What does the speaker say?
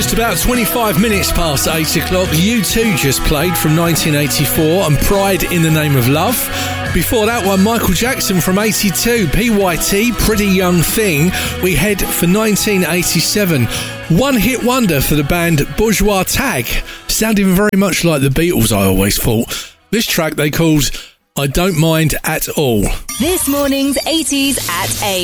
Just about 25 minutes past 8 o'clock, U2 just played from 1984 and Pride in the Name of Love. Before that one, Michael Jackson from 82, PYT, Pretty Young Thing. We head for 1987. One hit wonder for the band Bourgeois Tag, sounding very much like the Beatles, I always thought. This track they called I Don't Mind At All. This morning's 80s at 8.